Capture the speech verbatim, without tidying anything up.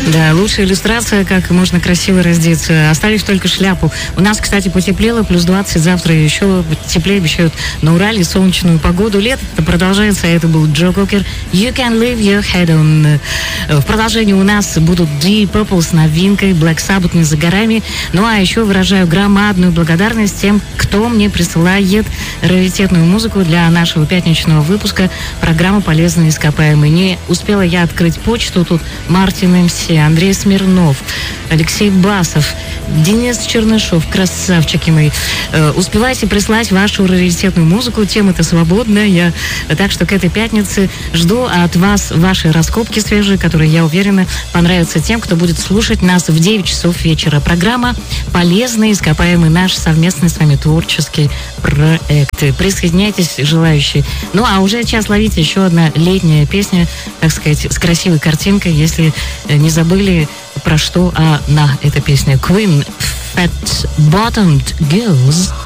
Да, лучшая иллюстрация, как можно красиво раздеться. Оставив только шляпу. У нас, кстати, потеплело, плюс двадцать. Завтра еще теплее обещают на Урале солнечную погоду. Лето продолжается, это был Джо Кокер. You can leave your head on. В продолжении у нас будут Deep Purple с новинкой, Black Sabbath не за горами. Ну а еще выражаю громадную благодарность тем, кто мне присылает раритетную музыку для нашего пятничного выпуска программы «Полезные ископаемые». Не успела я открыть почту. Тут Мартин эм си, Андрей Смирнов, Алексей Басов, Денис Чернышов, красавчики мои. Э, успевайте прислать вашу раритетную музыку, тема-то свободная. Так что к этой пятнице жду от вас ваши раскопки свежие, которые, я уверена, понравятся тем, кто будет слушать нас в девять часов вечера. Программа «Полезные ископаемые», наш совместный с вами творческий проект. Присоединяйтесь, желающие. Ну, а уже час ловите еще одна летняя песня, так сказать, с красивой картинкой, если не забыли, про что она, эта песня. Queen, Fat Bottomed Girls.